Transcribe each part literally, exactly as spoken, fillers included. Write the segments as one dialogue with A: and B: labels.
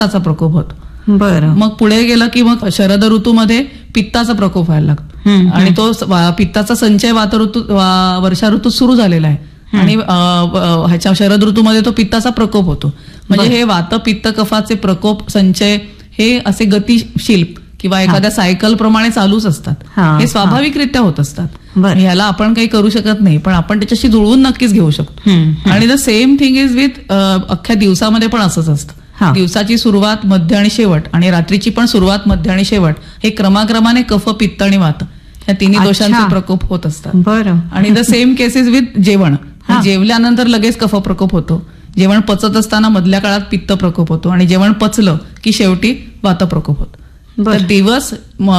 A: वाताचा प्रकोप होतो.
B: बरं.
A: मग पुढे गेलं की मग शरद ऋतूमध्ये पित्ताचा प्रकोप व्हायला लागतो आणि तो पित्ताचा संचय वात ऋतू वर्षा ऋतूत सुरू झालेला आहे आणि ह्याच्या शरद ऋतूमध्ये तो पित्ताचा प्रकोप होतो. म्हणजे हे वात पित्त कफाचे प्रकोप संचय हे असे गतिशील किंवा एखाद्या सायकल प्रमाणे चालूच असतात. हे स्वाभाविकरित्या होत असतात. ह्याला आपण काही करू शकत नाही, पण आपण त्याच्याशी जुळवून नक्कीच घेऊ शकतो. आणि the same thing is with अख्ख्या दिवसामध्ये पण असंच असतं. दिवसाची सुरुवात, मध्य आणि शेवट आणि रात्रीची पण सुरुवात, मध्य आणि शेवट हे क्रमाक्रमाने कफ, पित्त आणि वात या तिन्ही दोषांचे प्रकोप होत असतात.
B: बरं.
A: आणि द सेम केसेस विथ जेवण. जेवल्यानंतर लगेच कफ प्रकोप होतो. जेवण पचत असताना मधल्या काळात पित्त प्रकोप होतो आणि जेवण पचलं की शेवटी वात प्रकोप होतो. तर दिवस,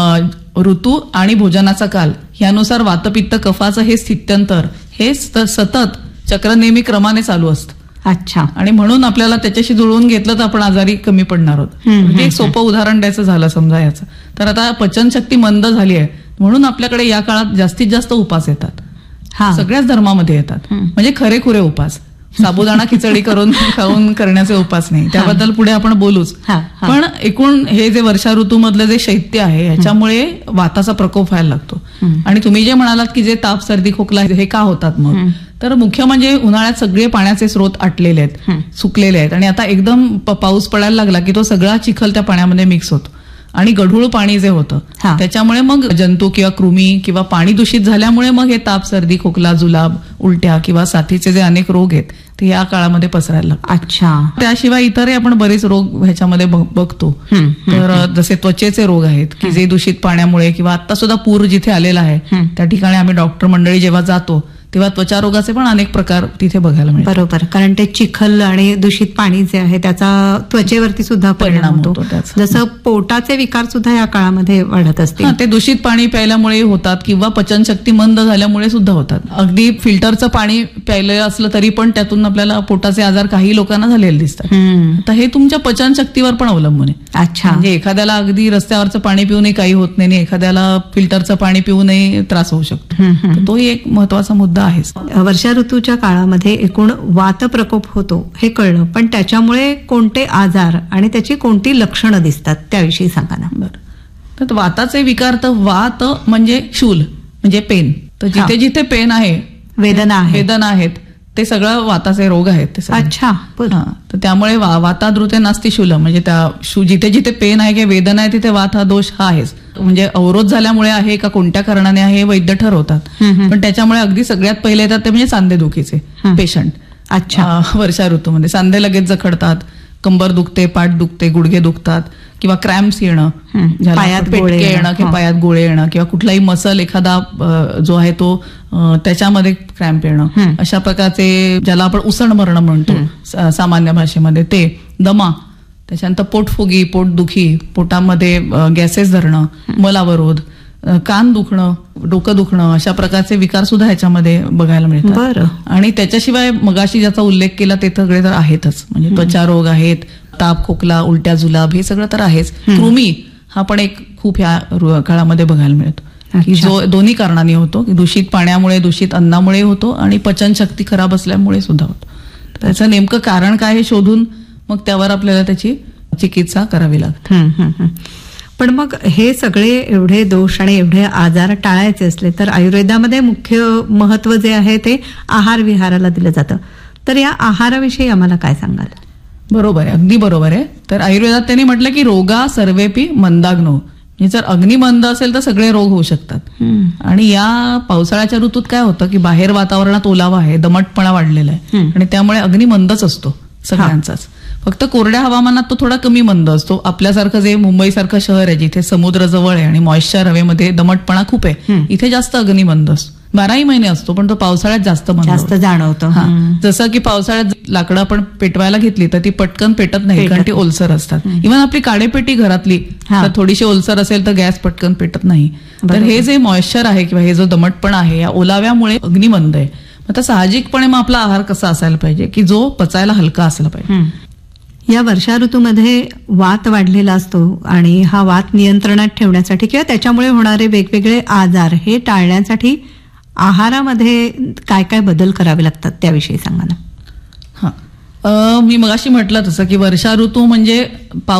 A: ऋतू आणि भोजनाचा काल यानुसार वातपित्त कफाचं हे स्थित्यंतर हे सतत चक्र नेहमी क्रमाने चालू असतं.
B: अच्छा.
A: आणि म्हणून आपल्याला त्याच्याशी जुळवून घेतलं तर आपण आजारी कमी पडणार आहोत. म्हणजे एक सोपं उदाहरण द्यायचं झालं समजा याचं, तर आता पचनशक्ती मंद झाली आहे म्हणून आपल्याकडे या काळात जास्तीत जास्त उपास येतात. सगळ्याच धर्मामध्ये येतात. म्हणजे खरेखुरे उपास, साबुदाणा खिचडी करून खाऊन करण्याचे उपास नाही. त्याबद्दल पुढे आपण बोलूच. पण एकूण हे जे वर्षा ऋतूमधलं जे शैत्य आहे ह्याच्यामुळे वाताचा प्रकोप व्हायला लागतो. आणि तुम्ही जे म्हणालात की जे ताप, सर्दी, खोकला हे का होतात मग, तर मुख्य म्हणजे उन्हाळ्यात सगळे पाण्याचे स्रोत आटलेले आहेत, सुकलेले आहेत आणि आता एकदम पाऊस पडायला लागला की तो सगळा चिखल त्या पाण्यामध्ये मिक्स होतो आणि गढूळ पाणी जे होतं त्याच्यामुळे मग जंतू किंवा कृमी किंवा पाणी दूषित झाल्यामुळे मग हे ताप, सर्दी, खोकला, जुलाब, उलट्या किंवा साथीचे जे अनेक रोग आहेत ते या काळामध्ये पसरायला लागतात.
B: अच्छा.
A: त्याशिवाय इतरही आपण बरेच रोग ह्याच्यामध्ये बघतो. तर जसे त्वचेचे रोग आहेत की जे दूषित पाण्यामुळे किंवा आता सुद्धा पूर जिथे आलेला आहे त्या ठिकाणी आम्ही डॉक्टर मंडळी जेव्हा जातो तेव्हा त्वचा रोगाचे पण अनेक प्रकार तिथे बघायला मिळतात.
B: बरोबर. कारण ते चिखल आणि दूषित पाणी जे आहे त्याचा त्वचेवरती सुद्धा परिणाम होतो. जसं पोटाचे विकार सुद्धा या काळामध्ये वाढत असतील.
A: ते दूषित पाणी प्यायल्यामुळे होतात किंवा पचनशक्ती मंद झाल्यामुळे सुद्धा होतात. अगदी फिल्टरचं पाणी प्यायलं असलं तरी पण त्यातून आपल्याला पोटाचे आजार काही लोकांना झालेले दिसतात. तर हे तुमच्या पचनशक्तीवर पण अवलंबून आहे.
B: अच्छा.
A: म्हणजे एखाद्याला अगदी रस्त्यावरचं पाणी पिऊनही काही होत नाही, एखाद्याला फिल्टरचं पाणी पिऊनही त्रास होऊ शकतो. तोही एक महत्वाचा मुद्दा आहे.
B: वर्षा ऋतूच्या काळामध्ये एकूण वात प्रकोप होतो हे कळलं, पण त्याच्यामुळे कोणते आजार आणि त्याची कोणती लक्षणं दिसतात त्याविषयी सांगा ना.
A: बरं. तर वाताचे विकार, तर वात म्हणजे शूल म्हणजे पेन. तर जिथे जिथे पेन आहे,
B: वेदना आहे
A: वेदना आहेत ते सगळं वाताचे रोग आहेत.
B: अच्छा.
A: तर त्यामुळे वाताद्रुते नास्ति शूल म्हणजे त्या जिथे जिथे पेन आहे किंवा वेदना आहे तिथे वात हा दोष हा आहेच. म्हणजे अवरोध झाल्यामुळे आहे का कोणत्या कारणाने आहे वैद्य ठरवतात. पण त्याच्यामुळे अगदी सगळ्यात पहिले येतात ते म्हणजे सांधेदुखीचे पेशंट.
B: अच्छा.
A: वर्षा ऋतूमध्ये सांधे लगेच जखडतात, कंबर दुखते, पाठ दुखते, गुडघे दुखतात किंवा क्रॅम्प्स येणं,
B: पायात
A: पेटके येणं किंवा पायात गोळे येणं किंवा कुठलाही मसल एखादा जो आहे तो त्याच्यामध्ये क्रॅम्प येणं, अशा प्रकारचे ज्याला आपण उसण मरण म्हणतो सामान्य भाषेमध्ये, ते दमा, त्याच्यानंतर पोटफुगी, पोटदुखी, पोटामध्ये गॅसेस धरणं, मलावरोध, कान दुखणं, डोकं दुखणं, अशा प्रकारचे विकार सुद्धा ह्याच्यामध्ये बघायला मिळतात. आणि त्याच्याशिवाय मगाशी ज्याचा उल्लेख केला ते सगळे तर आहेतच. म्हणजे त्वचा रोग आहेत, ताप, खोकला, उलट्या, जुलाब हे सगळं तर आहेच. कृमी हा पण एक खूप ह्या काळामध्ये बघायला मिळतो की जो दोन्ही कारणांनी होतो, दूषित पाण्यामुळे, दूषित अन्नामुळे होतो आणि पचनशक्ती खराब असल्यामुळे सुद्धा होतो. त्याचं नेमकं कारण काय हे शोधून मग त्यावर आपल्याला त्याची चिकित्सा करावी लागते.
B: पण मग हे सगळे एवढे दोष आणि एवढे आजार टाळायचे असले तर आयुर्वेदामध्ये मुख्य महत्व जे आहे ते आहार विहाराला दिलं जातं. तर या आहाराविषयी आम्हाला काय सांगाल?
A: बरोबर आहे, अगदी बरोबर आहे. तर आयुर्वेदात त्यांनी म्हटलं की रोगा सर्वेपी मंदाग्नो. जर अग्नी मंद असेल तर सगळे रोग होऊ शकतात. आणि या पावसाळ्याच्या ऋतूत काय होतं की बाहेर वातावरणात ओलावा आहे, दमटपणा वाढलेला आहे आणि त्यामुळे अग्नी मंदच असतो सगळ्यांचाच. फक्त कोरड्या हवामानात तो थोडा कमी मंद असतो. आपल्यासारखं जे मुंबईसारखं शहर आहे जिथे समुद्र जवळ आहे आणि मॉइश्चर हवेमध्ये दमटपणा खूप आहे, इथे जास्त अग्नी मंद असतो. बाराही महिने असतो पण तो पावसाळ्यात जास्त
B: जास्त जाणवतो.
A: जसं की पावसाळ्यात लाकडं आपण पेटवायला घेतली तर ती पटकन पेटत नाही कारण ती ओलसर असतात. इव्हन आपली काडेपेटी घरातली तर थोडीशी ओलसर असेल तर गॅस पटकन पेटत नाही. तर हे जे मॉइश्चर आहे किंवा हे जो दमटपणा आहे या ओलाव्यामुळे अग्निमंद आहे. आता साहजिकपणे मग आपला आहार कसा असायला पाहिजे की जो पचायला हलका असला पाहिजे.
B: या वर्षा ऋतूमध्ये वात वाढलेला असतो आणि हा वात नियंत्रणात ठेवण्यासाठी किंवा त्याच्यामुळे होणारे वेगवेगळे आजार हे टाळण्यासाठी आहारामध्ये काय काय बदल करावे लागतात त्याविषयी सांगा ना.
A: हा, मी मगाशी म्हटलं तसं की वर्षा ऋतू म्हणजे